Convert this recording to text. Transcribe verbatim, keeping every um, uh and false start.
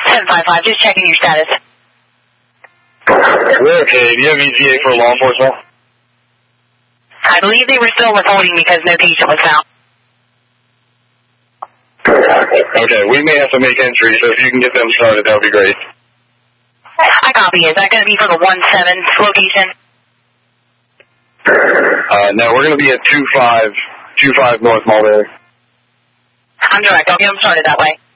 seven five five, just checking your status. We're okay. Do you have E T A for law enforcement? I believe they were still reporting because no patient was found. Okay, we may have to make entry, so if you can get them started, that would be great. I copy. Is that going to be for the one seven location? Uh, no, we're going to be at two five, two five North Mulberry. I'm direct. I'll get them started that way.